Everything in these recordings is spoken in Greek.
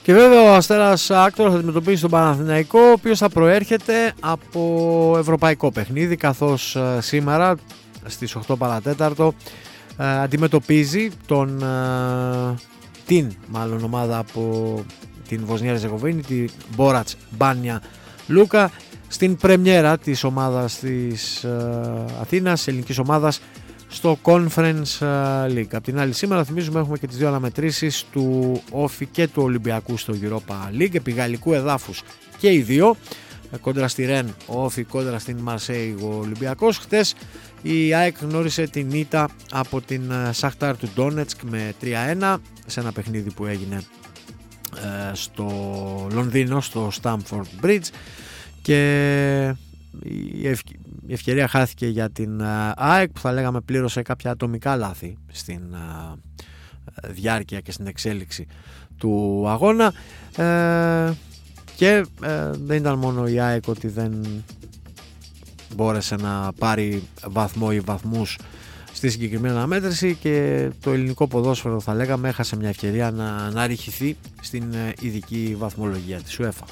Και βέβαια ο Αστέρας Άκτορ θα αντιμετωπίσει τον Παναθηναϊκό, ο οποίος θα προέρχεται από ευρωπαϊκό παιχνίδι, καθώς σήμερα στις 8 παρατέταρτο αντιμετωπίζει την ομάδα από την Βοσνία Ριζεγοβίνη, τη Μπόρατς Μπάνια Λούκα, στην πρεμιέρα της ομάδας της Αθήνας, ελληνικής ομάδας, στο Conference League. Απ' την άλλη, σήμερα θυμίζουμε έχουμε και τις δύο αναμετρήσεις του Όφη και του Ολυμπιακού στο Europa League, επί γαλλικού εδάφους και οι δύο, κόντρα στη Ρεν ο Όφη, κόντρα στην Μαρσέη ο Ολυμπιακός. Χτες η ΑΕΚ γνώρισε την ήττα από την Σαχτάρ του Ντόνετσκ με 3-1 σε ένα παιχνίδι που έγινε στο Λονδίνο, στο Stamford Bridge, και η ευκαιρία χάθηκε για την ΑΕΚ, που θα λέγαμε πλήρωσε κάποια ατομικά λάθη στην διάρκεια και στην εξέλιξη του αγώνα, και δεν ήταν μόνο η ΑΕΚ ότι δεν μπόρεσε να πάρει βαθμό ή βαθμούς στη συγκεκριμένη αναμέτρηση, και το ελληνικό ποδόσφαιρο, θα λέγαμε, έχασε μια ευκαιρία να αναρριχηθεί στην ειδική βαθμολογία της UEFA.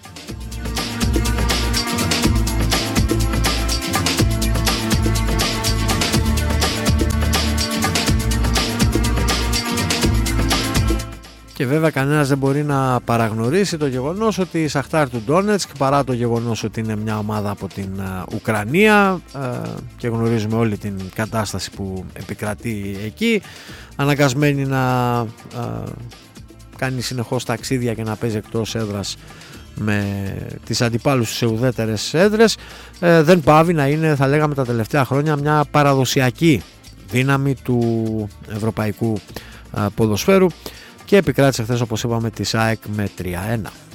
Και βέβαια κανένας δεν μπορεί να παραγνωρίσει το γεγονός ότι η Σαχτάρ του Ντόνετσκ, παρά το γεγονός ότι είναι μια ομάδα από την Ουκρανία και γνωρίζουμε όλη την κατάσταση που επικρατεί εκεί, αναγκασμένη να κάνει συνεχώς ταξίδια και να παίζει εκτός έδρας με τις αντιπάλους σε ουδέτερες έδρες, δεν πάβει να είναι, θα λέγαμε, τα τελευταία χρόνια μια παραδοσιακή δύναμη του ευρωπαϊκού ποδοσφαίρου, και επικράτησε χθες, όπως είπαμε, τη ΑΕΚ με 3-1.